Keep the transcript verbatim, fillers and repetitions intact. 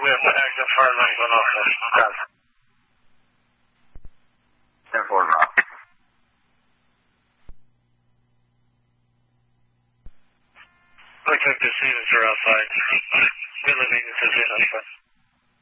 with Magnum Farland one office. Got ten four now. Looks like the students are outside. Good living is outside.